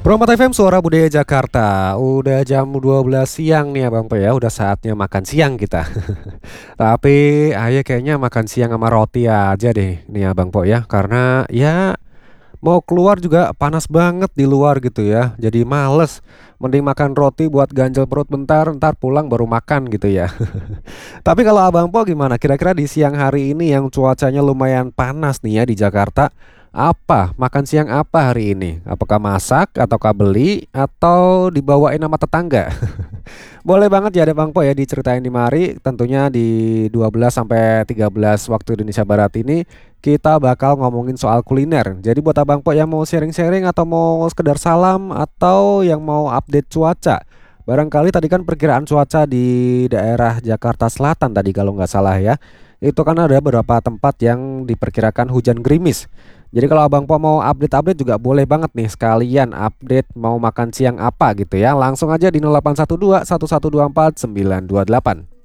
Promote FM Suara Budaya Jakarta. Udah jam 12 siang nih Abang Po ya, udah saatnya makan siang kita. Tapi ayo kayaknya makan siang sama roti aja deh nih Abang Po ya, karena ya mau keluar juga panas banget di luar gitu ya. Jadi males. Mending makan roti buat ganjel perut bentar, ntar pulang baru makan gitu ya. Tapi kalau Abang Po gimana? Kira-kira di siang hari ini yang cuacanya lumayan panas nih ya di Jakarta, apa? Makan siang apa hari ini? Apakah masak ataukah beli atau dibawain sama tetangga? Boleh banget ya deh Bang Po ya diceritain di mari. Tentunya di 12 sampai 13 waktu Indonesia Barat ini kita bakal ngomongin soal kuliner. Jadi buat Abang Po yang mau sharing-sharing atau mau sekedar salam atau yang mau update cuaca. Barangkali tadi kan perkiraan cuaca di daerah Jakarta Selatan tadi kalau nggak salah ya. Itu kan ada beberapa tempat yang diperkirakan hujan gerimis. Jadi kalau Abang Po mau update-update juga boleh banget nih sekalian update mau makan siang apa gitu ya. Langsung aja di 0812 1124 928.